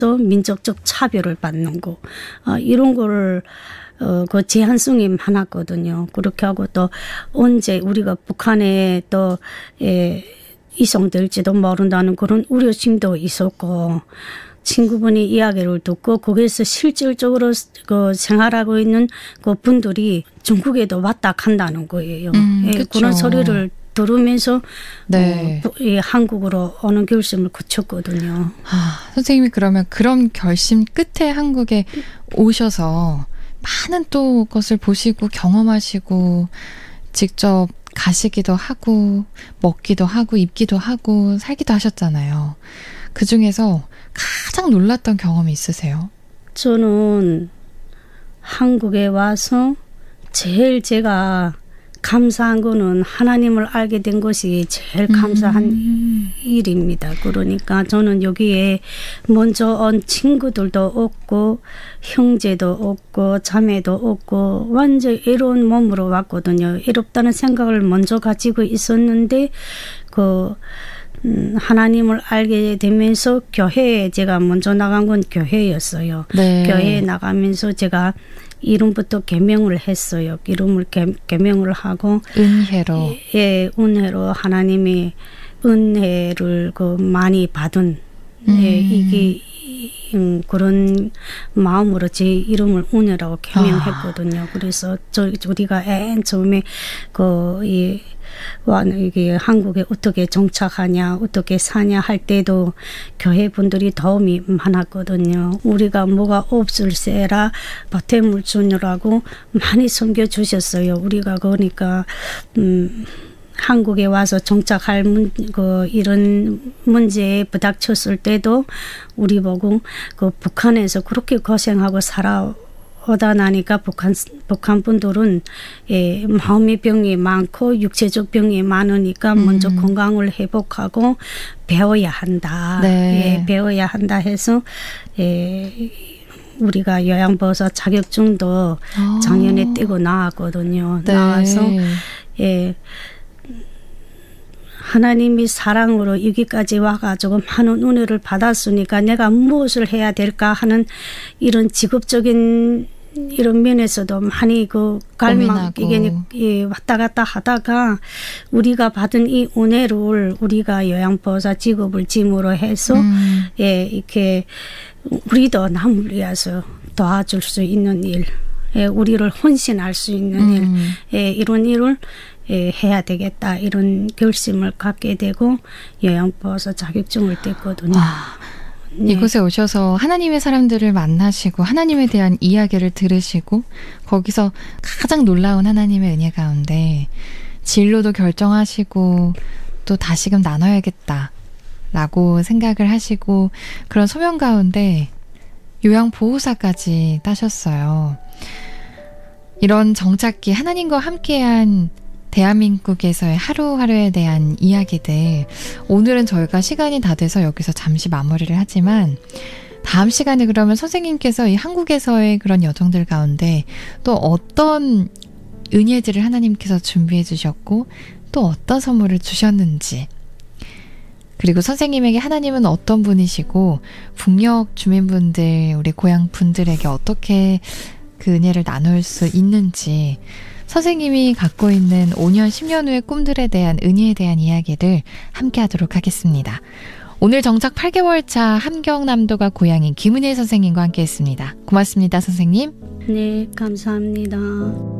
또 민족적 차별을 받는 거 이런 거를 그 제한성이 많았거든요. 그렇게 하고 또 언제 우리가 북한에 또 이송될지도 모른다는 그런 우려심도 있었고 친구분이 이야기를 듣고 거기에서 실질적으로 그 생활하고 있는 그 분들이 중국에도 왔다 간다는 거예요. 그런 소리를 들으면서 네. 한국으로 오는 결심을 굳혔거든요. 선생님이 그러면 그런 결심 끝에 한국에 오셔서 많은 또 것을 보시고 경험하시고 직접 가시기도 하고 먹기도 하고 입기도 하고 살기도 하셨잖아요. 그중에서 가장 놀랐던 경험이 있으세요? 저는 한국에 와서 제일 제가 감사한 거는 하나님을 알게 된 것이 제일 감사한 일입니다. 그러니까 저는 여기에 먼저 온 친구들도 없고 형제도 없고 자매도 없고 완전 외로운 몸으로 왔거든요. 외롭다는 생각을 먼저 가지고 있었는데 하나님을 알게 되면서 교회에 제가 먼저 나간 건 교회였어요. 네. 교회에 나가면서 제가 이름부터 개명을 했어요. 이름을 개명을 하고 은혜로. 예, 은혜로 하나님이 은혜를 많이 받은 이게 그런 마음으로 제 이름을 은혜라고 개명했거든요. 그래서 우리가 맨 처음에 이게 한국에 어떻게 정착하냐 어떻게 사냐 할 때도 교회 분들이 도움이 많았거든요. 우리가 뭐가 없을세라 보탬을 주느라고 많이 섬겨주셨어요. 우리가 그러니까 한국에 와서 정착할 이런 문제에 부닥쳤을 때도 우리 보고 북한에서 그렇게 고생하고 오다 나니까 북한 분들은 마음의 병이 많고 육체적 병이 많으니까 먼저 건강을 회복하고 배워야 한다. 네. 배워야 한다 해서 우리가 요양보호사 자격증도 작년에 떼고 나왔거든요. 네. 나와서 하나님이 사랑으로 여기까지 와가지고 많은 은혜를 받았으니까 내가 무엇을 해야 될까 하는 이런 직업적인 이런 면에서도 많이 갈망 이게 왔다 갔다 하다가 우리가 받은 이 은혜를 우리가 요양보호사 직업을 짐으로 해서 이렇게 우리도 남을 위해서 도와줄 수 있는 일, 우리를 헌신할 수 있는 일, 이런 일을 해야 되겠다 이런 결심을 갖게 되고 요양보호사 자격증을 뗐거든요. 네. 이곳에 오셔서 하나님의 사람들을 만나시고 하나님에 대한 이야기를 들으시고 거기서 가장 놀라운 하나님의 은혜 가운데 진로도 결정하시고 또 다시금 나눠야겠다라고 생각을 하시고 그런 소명 가운데 요양보호사까지 따셨어요. 이런 정착기 하나님과 함께한 대한민국에서의 하루하루에 대한 이야기들 오늘은 저희가 시간이 다 돼서 여기서 잠시 마무리를 하지만 다음 시간에 그러면 선생님께서 이 한국에서의 그런 여정들 가운데 또 어떤 은혜들을 하나님께서 준비해 주셨고 또 어떤 선물을 주셨는지 그리고 선생님에게 하나님은 어떤 분이시고 북녘 주민분들 우리 고향 분들에게 어떻게 그 은혜를 나눌 수 있는지 선생님이 갖고 있는 5년, 10년 후의 꿈들에 대한 은혜에 대한 이야기를 함께 하도록 하겠습니다. 오늘 정착 8개월 차 함경남도가 고향인 김은혜 선생님과 함께 했습니다. 고맙습니다, 선생님. 네, 감사합니다.